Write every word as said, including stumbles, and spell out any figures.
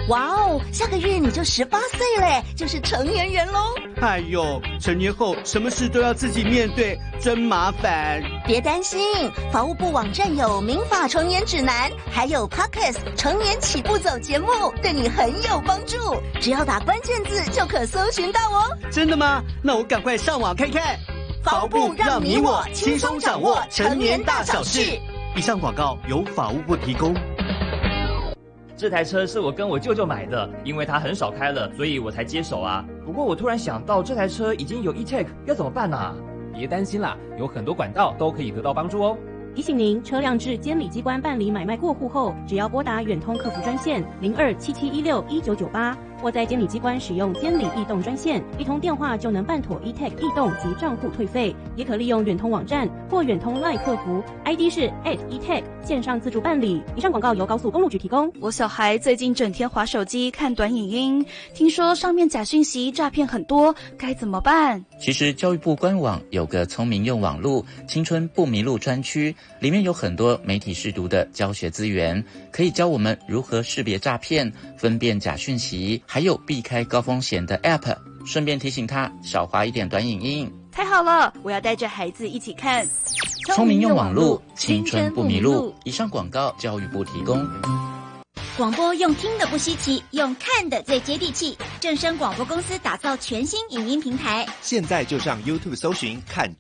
哇哦，下个月你就十八岁嘞，就是成年人喽。 哎呦，成年后什么事都要自己面对，真麻烦。 别担心，法务部网站有民法成年指南，还有 Podcast 成年起步走节目，对你很有帮助。只要打关键字就可搜寻到哦。 真的吗？那我赶快上网看看。 法务部让你我轻松掌握成年大小事。 以上广告由法务部提供。 这台车是我跟我舅舅买的，因为他很少开了，所以我才接手啊。不过我突然想到，这台车已经有 e-tag， 要怎么办啊？ 别担心啦，有很多管道都可以得到帮助哦。 提醒您，车辆至监理机关办理买卖过户后，只要拨打远通客服专线零二七七一六一九九八，或在监理机关使用监理易动专线，一通电话就能办妥 e-tag 易动及账户退费。也可利用远通网站或远通 LINE 客服 ，I D 是 at e-tag 线上自助办理。以上广告由高速公路局提供。 我小孩最近整天滑手机看短影音，听说上面假讯息诈骗很多，该怎么办？ 其实教育部官网有个聪明用网路青春不迷路专区，里面有很多媒体识读的教学资源，可以教我们如何识别诈骗、分辨假讯息，还有避开高风险的 App。顺便提醒他少滑一点短影音。 太好了，我要带着孩子一起看。 聪明用网路，青春不迷路。以上广告教育部提供。 广播用听的不稀奇，用看的最接地气。正声广播公司打造全新影音平台， 现在就上 YouTube 搜寻看